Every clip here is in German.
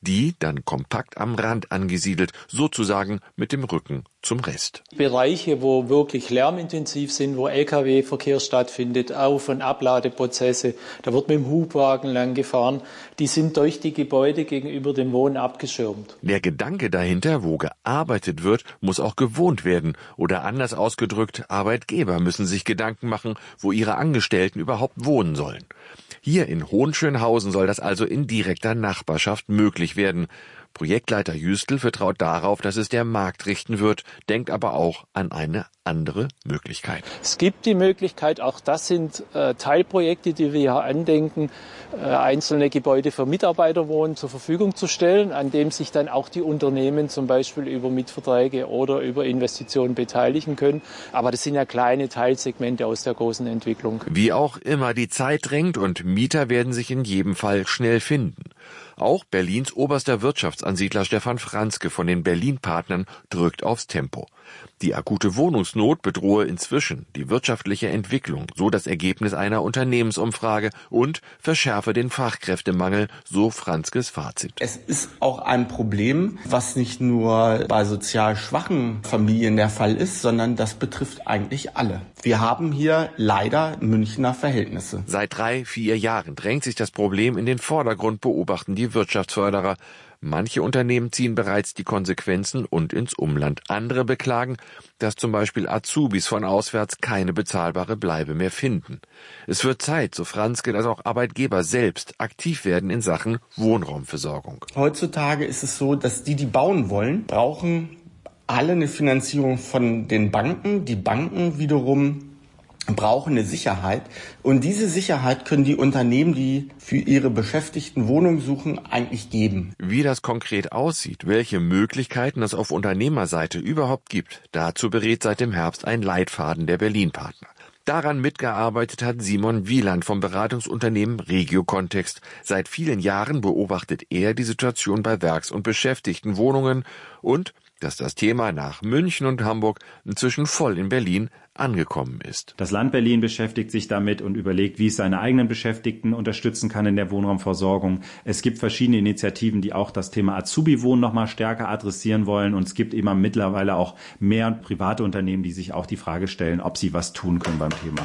Die dann kompakt am Rand angesiedelt, sozusagen mit dem Rücken zum Rest. Bereiche, wo wirklich lärmintensiv sind, wo Lkw-Verkehr stattfindet, Auf- und Abladeprozesse, da wird mit dem Hubwagen lang gefahren, die sind durch die Gebäude gegenüber dem Wohnen abgeschirmt. Der Gedanke dahinter, wo gearbeitet wird, muss auch gewohnt werden. Oder anders ausgedrückt, Arbeitgeber müssen sich Gedanken machen, wo ihre Angestellten überhaupt wohnen sollen. Hier in Hohenschönhausen soll das also in direkter Nachbarschaft möglich werden. Projektleiter Jüstl vertraut darauf, dass es der Markt richten wird, denkt aber auch an eine andere Möglichkeit. Es gibt die Möglichkeit, auch das sind Teilprojekte, die wir hier andenken, einzelne Gebäude für Mitarbeiterwohnen zur Verfügung zu stellen, an dem sich dann auch die Unternehmen zum Beispiel über Mietverträge oder über Investitionen beteiligen können. Aber das sind ja kleine Teilsegmente aus der großen Entwicklung. Wie auch immer, die Zeit drängt und Mieter werden sich in jedem Fall schnell finden. Auch Berlins oberster Wirtschaftsansiedler Stefan Franzke von den Berlin-Partnern drückt aufs Tempo. Die akute Wohnungsnot bedrohe inzwischen die wirtschaftliche Entwicklung, so das Ergebnis einer Unternehmensumfrage, und verschärfe den Fachkräftemangel, so Franzkes Fazit. Es ist auch ein Problem, was nicht nur bei sozial schwachen Familien der Fall ist, sondern das betrifft eigentlich alle. Wir haben hier leider Münchner Verhältnisse. Seit 3-4 Jahren drängt sich das Problem in den Vordergrund, beobachten die Wirtschaftsförderer. Manche Unternehmen ziehen bereits die Konsequenzen und ins Umland. Andere beklagen, dass zum Beispiel Azubis von auswärts keine bezahlbare Bleibe mehr finden. Es wird Zeit, so Franzke, dass auch Arbeitgeber selbst aktiv werden in Sachen Wohnraumversorgung. Heutzutage ist es so, dass die bauen wollen, brauchen alle eine Finanzierung von den Banken. Die Banken wiederum brauchen eine Sicherheit. Und diese Sicherheit können die Unternehmen, die für ihre Beschäftigten Wohnungen suchen, eigentlich geben. Wie das konkret aussieht, welche Möglichkeiten es auf Unternehmerseite überhaupt gibt, dazu berät seit dem Herbst ein Leitfaden der Berlin-Partner. Daran mitgearbeitet hat Simon Wieland vom Beratungsunternehmen Regio Kontext. Seit vielen Jahren beobachtet er die Situation bei Werks- und Beschäftigtenwohnungen und dass das Thema nach München und Hamburg inzwischen voll in Berlin angekommen ist. Das Land Berlin beschäftigt sich damit und überlegt, wie es seine eigenen Beschäftigten unterstützen kann in der Wohnraumversorgung. Es gibt verschiedene Initiativen, die auch das Thema Azubi-Wohnen noch mal stärker adressieren wollen. Und es gibt eben mittlerweile auch mehr private Unternehmen, die sich auch die Frage stellen, ob sie was tun können beim Thema.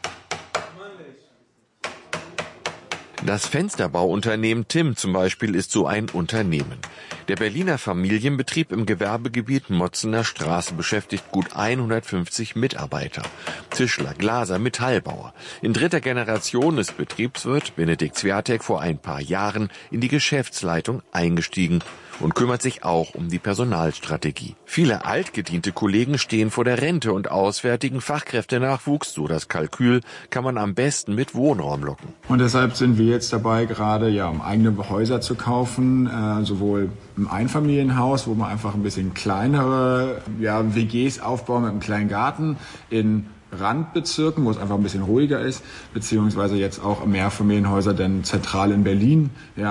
Das Fensterbauunternehmen Timm zum Beispiel ist so ein Unternehmen. Der Berliner Familienbetrieb im Gewerbegebiet Motzener Straße beschäftigt gut 150 Mitarbeiter. Tischler, Glaser, Metallbauer. In dritter Generation ist Betriebswirt Benedikt Swiatek vor ein paar Jahren in die Geschäftsleitung eingestiegen und kümmert sich auch um die Personalstrategie. Viele altgediente Kollegen stehen vor der Rente und auswärtigen Fachkräftenachwuchs, so das Kalkül, kann man am besten mit Wohnraum locken. Und deshalb sind wir jetzt dabei, gerade um eigene Häuser zu kaufen, sowohl im Einfamilienhaus, wo man einfach ein bisschen kleinere WGs aufbauen mit einem kleinen Garten, in Randbezirken, wo es einfach ein bisschen ruhiger ist, beziehungsweise jetzt auch Mehrfamilienhäuser denn zentral in Berlin,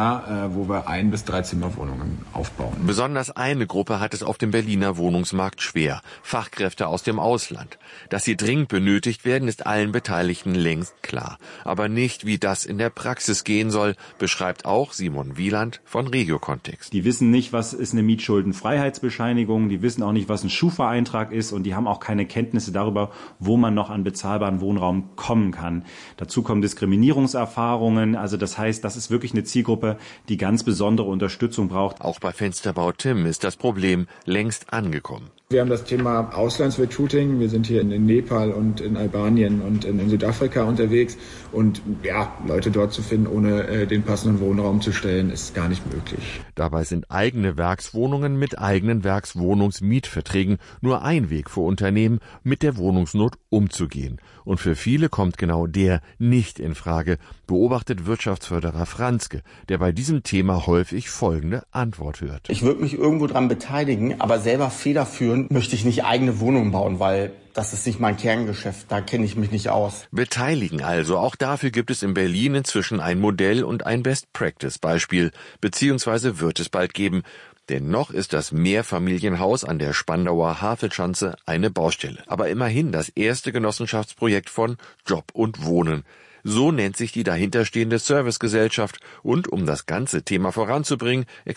wo wir 1 bis 3 Zimmerwohnungen aufbauen. Besonders eine Gruppe hat es auf dem Berliner Wohnungsmarkt schwer: Fachkräfte aus dem Ausland. Dass sie dringend benötigt werden, ist allen Beteiligten längst klar. Aber nicht, wie das in der Praxis gehen soll, beschreibt auch Simon Wieland von Regio Kontext. Die wissen nicht, was ist eine Mietschuldenfreiheitsbescheinigung, die wissen auch nicht, was ein Schufa-Eintrag ist und die haben auch keine Kenntnisse darüber, wo man noch an bezahlbaren Wohnraum kommen kann. Dazu kommen Diskriminierungserfahrungen. Also das heißt, das ist wirklich eine Zielgruppe, die ganz besondere Unterstützung braucht. Auch bei Fensterbau Timm ist das Problem längst angekommen. Wir haben das Thema Auslandsrecruiting. Wir sind hier in Nepal und in Albanien und in Südafrika unterwegs. Und Leute dort zu finden, ohne den passenden Wohnraum zu stellen, ist gar nicht möglich. Dabei sind eigene Werkswohnungen mit eigenen Werkswohnungsmietverträgen nur ein Weg für Unternehmen, mit der Wohnungsnot umzugehen. Und für viele kommt genau der nicht in Frage, beobachtet Wirtschaftsförderer Franzke, der bei diesem Thema häufig folgende Antwort hört. Ich würde mich irgendwo dran beteiligen, aber selber federführend möchte ich nicht eigene Wohnungen bauen, weil das ist nicht mein Kerngeschäft, da kenne ich mich nicht aus. Beteiligen also, auch dafür gibt es in Berlin inzwischen ein Modell und ein Best-Practice-Beispiel, beziehungsweise wird es bald geben. Denn noch ist das Mehrfamilienhaus an der Spandauer Havelschanze eine Baustelle. Aber immerhin das erste Genossenschaftsprojekt von Job und Wohnen. So nennt sich die dahinterstehende Servicegesellschaft. Und um das ganze Thema voranzubringen,